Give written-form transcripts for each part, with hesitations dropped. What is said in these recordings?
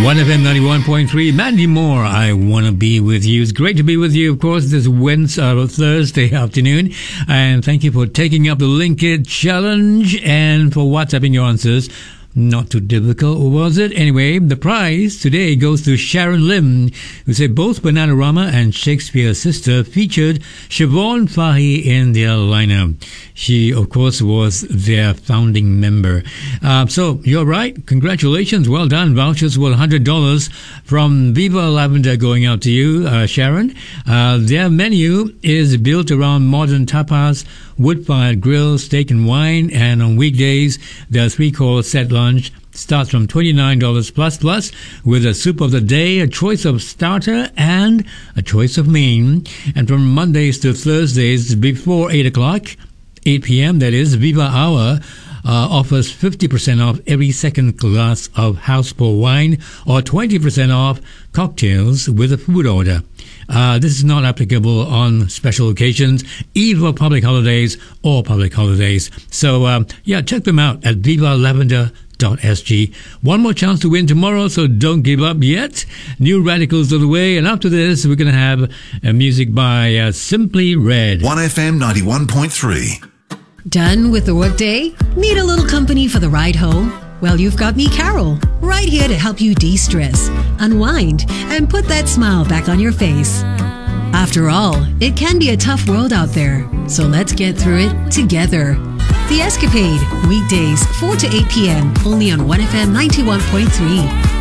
1FM 91.3, Mandy Moore, I Want to Be With You. It's great to be with you, of course, this Thursday afternoon. And thank you for taking up the Linkit Challenge and for WhatsApping your answers. Not too difficult, was it? Anyway, the prize today goes to Sharon Lim, who said both Bananarama and Shakespeare's Sister featured Siobhan Fahey in their lineup. She, of course, was their founding member. So, you're right. Congratulations. Well done. Vouchers worth $100 from Viva Lavender going out to you, Sharon. Their menu is built around modern tapas, wood-fired grill, steak and wine, and on weekdays, their three-course set lunch starts from $29 plus with a soup of the day, a choice of starter, and a choice of main. And from Mondays to Thursdays before 8 o'clock, 8 p.m., that is, Viva Hour offers 50% off every second glass of house pour wine or 20% off cocktails with a food order. This is not applicable on special occasions, either public holidays or public holidays. So, check them out at vivalavender.sg. One more chance to win tomorrow, so don't give up yet. New Radicals are the way, and after this, we're going to have music by Simply Red. 1FM 91.3. Done with the workday? Need a little company for the ride home? Well, you've got me, Carol, right here to help you de-stress, unwind, and put that smile back on your face. After all, it can be a tough world out there, so let's get through it together. The Escapade, weekdays 4 to 8 p.m., only on 1FM 91.3.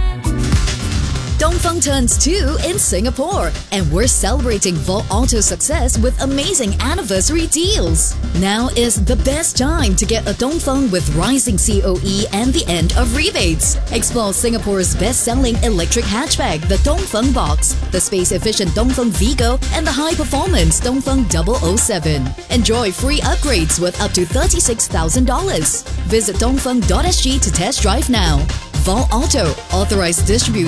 Dongfeng turns 2 in Singapore, and we're celebrating Volt Auto's success with amazing anniversary deals. Now is the best time to get a Dongfeng with rising COE and the end of rebates. Explore Singapore's best-selling electric hatchback, the Dongfeng Box, the space-efficient Dongfeng Vigo, and the high-performance Dongfeng 007. Enjoy free upgrades worth up to $36,000. Visit dongfeng.sg to test drive now. Volt Auto, authorized distributor